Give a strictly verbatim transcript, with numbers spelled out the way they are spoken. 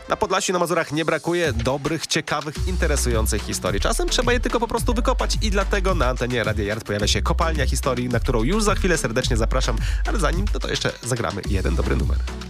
Na Podlasiu, na Mazurach nie brakuje dobrych, ciekawych, interesujących historii. Czasem trzeba je tylko po prostu wykopać i dlatego na antenie Radia Yard pojawia się Kopalnia Historii, na którą już za chwilę serdecznie zapraszam, ale zanim, no to jeszcze zagramy jeden dobry numer.